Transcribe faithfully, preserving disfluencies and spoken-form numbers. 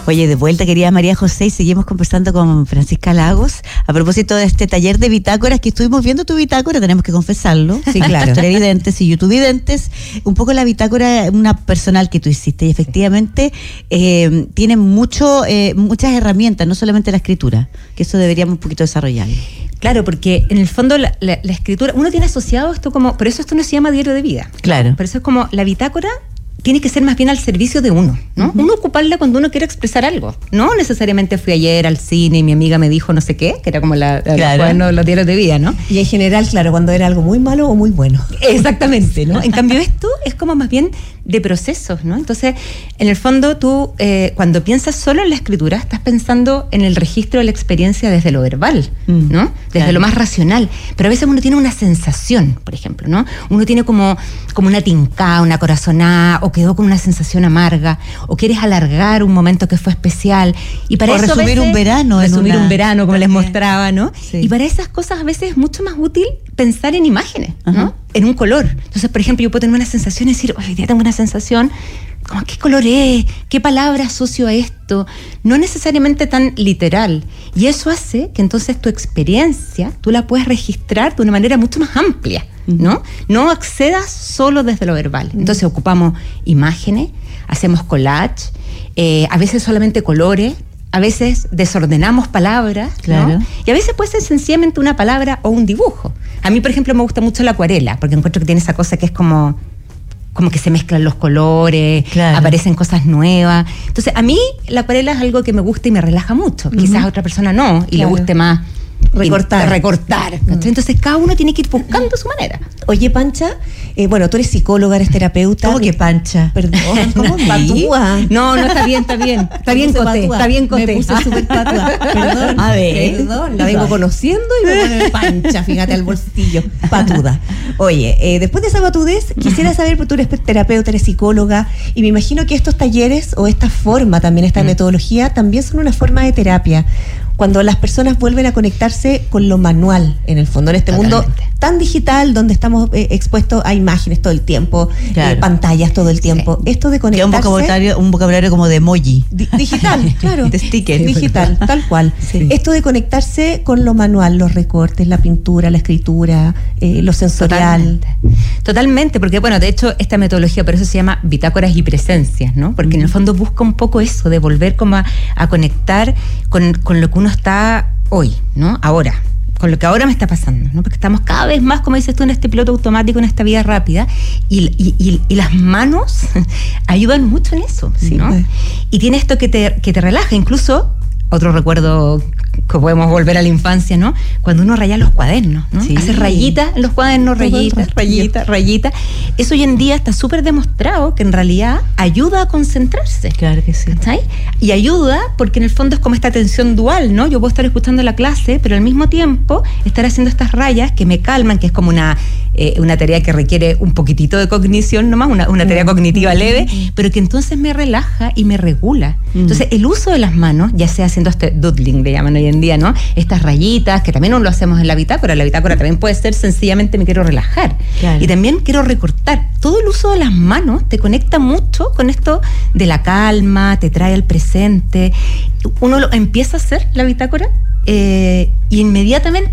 Oye, de vuelta, querida María José, y seguimos conversando con Francisca Lagos a propósito de este taller de bitácoras que estuvimos viendo tu bitácora, tenemos que confesarlo. Sí, claro. Televidentes y YouTubevidentes, un poco la bitácora, una personal que tú hiciste, y efectivamente eh, tiene mucho, eh, muchas herramientas, no solamente la escritura, que eso deberíamos un poquito desarrollar. Claro, porque en el fondo la, la, la escritura, uno tiene asociado esto como, por eso esto no se llama diario de vida. Claro. Por eso es como la bitácora tiene que ser más bien al servicio de uno, ¿no? Uh-huh. Uno ocuparla cuando uno quiere expresar algo. No necesariamente fui ayer al cine y mi amiga me dijo no sé qué, que era como la, la, claro. bueno, los diarios de vida, ¿no? Y en general, claro, cuando era algo muy malo o muy bueno. Exactamente, ¿no? En cambio esto es como más bien de procesos, ¿no? Entonces, en el fondo tú, eh, cuando piensas solo en la escritura, estás pensando en el registro de la experiencia desde lo verbal, mm, ¿no? Desde claro. lo más racional. Pero a veces uno tiene una sensación, por ejemplo, ¿no? Uno tiene como, como una tincada, una corazonada, o quedó con una sensación amarga, o quieres alargar un momento que fue especial. Y para o eso resumir veces, un verano. Resumir una... un verano, como les mostraba, ¿no? Sí. Y para esas cosas a veces es mucho más útil pensar en imágenes, ¿no? Uh-huh. En un color. Entonces, por ejemplo, yo puedo tener una sensación y decir, hoy día tengo una sensación, como, ¿qué color es? ¿Qué palabra asocio a esto? No necesariamente tan literal. Y eso hace que entonces tu experiencia, tú la puedes registrar de una manera mucho más amplia, ¿no? No accedas solo desde lo verbal. Entonces ocupamos imágenes, hacemos collage, eh, a veces solamente colores, a veces desordenamos palabras, claro. ¿no? Y a veces puede ser sencillamente una palabra o un dibujo. A mí, por ejemplo, me gusta mucho la acuarela, porque encuentro que tiene esa cosa que es como, como que se mezclan los colores, claro. aparecen cosas nuevas. Entonces, a mí la acuarela es algo que me gusta y me relaja mucho. Uh-huh. Quizás a otra persona no, y claro. le guste más recortar. recortar. Uh-huh. Entonces, cada uno tiene que ir buscando su manera. Oye, Pancha, eh, bueno, tú eres psicóloga, eres terapeuta. ¿Cómo que Pancha? Perdón, ¿cómo patúa? No, no, está bien, está bien. Está bien, Coté, está bien, Coté. Me puse súper patúa. Perdón, a ver. Perdón, la vengo conociendo y me pone Pancha, fíjate, al bolsillo. Patuda. Oye, eh, después de esa patudez, quisiera saber, porque tú eres terapeuta, eres psicóloga, y me imagino que estos talleres, o esta forma también, esta mm. metodología, también son una forma de terapia. Cuando las personas vuelven a conectarse con lo manual, en el fondo, en este Totalmente. mundo tan digital, donde estamos eh, expuestos a imágenes todo el tiempo, claro. eh, pantallas todo el tiempo. Sí. Esto de conectarse... Un vocabulario, un vocabulario como de emoji. Di- digital, claro. De sticker. Digital, tal cual. Sí. Esto de conectarse con lo manual, los recortes, la pintura, la escritura, eh, lo sensorial. Totalmente. Totalmente, porque bueno, de hecho, esta metodología, por eso se llama bitácoras y presencias, ¿no? Porque mm. en el fondo busca un poco eso, de volver como a, a conectar con, con lo que uno está hoy, ¿no? Ahora, con lo que ahora me está pasando, ¿no? Porque estamos cada vez más, como dices tú, en este piloto automático, en esta vida rápida, y, y, y, y las manos ayudan mucho en eso, ¿sí, no? Sí. Y tiene esto que te, que te relaja, incluso, otro recuerdo que podemos volver a la infancia, ¿no? Cuando uno raya los cuadernos, ¿no? Sí. Hace rayitas en los cuadernos, rayitas, rayitas, rayitas. Eso hoy en día está súper demostrado que en realidad ayuda a concentrarse. Claro que sí. ¿Cachai? Y ayuda porque en el fondo es como esta atención dual, ¿no? Yo puedo estar escuchando la clase, pero al mismo tiempo estar haciendo estas rayas que me calman, que es como una, eh, una tarea que requiere un poquitito de cognición nomás, una, una tarea cognitiva leve, pero que entonces me relaja y me regula. Entonces, el uso de las manos, ya sea haciendo este doodling, le llaman hoy en día, ¿no? Estas rayitas, que también no lo hacemos en la bitácora. La bitácora también puede ser sencillamente me quiero relajar. Claro. Y también quiero recortar. Todo el uso de las manos te conecta mucho con esto de la calma, te trae al presente. Uno lo, empieza a hacer la bitácora eh, y inmediatamente